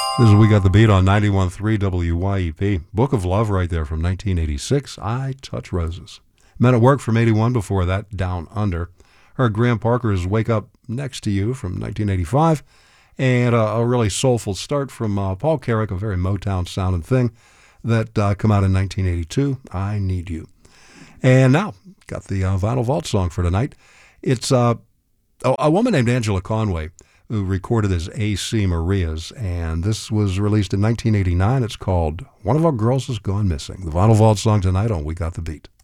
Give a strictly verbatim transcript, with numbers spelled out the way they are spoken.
This is We Got the Beat on ninety-one point three W Y E P. Book of Love right there from nineteen eighty-six. I Touch Roses. Men at Work from eighty-one. Before that, Down Under. Heard Graham Parker's Wake Up Next to You from nineteen eighty-five. And uh, a really soulful start from uh, Paul Carrick, a very Motown sounding thing that uh, come out in nineteen eighty-two. I Need You. And now, got the uh, Vinyl Vault song for tonight. It's uh, a, a woman named Angela Conway, who recorded as A C Marias, and this was released in nineteen eighty-nine. It's called One of Our Girls Has Gone Missing. The Vinyl Vault song tonight on We Got the Beat.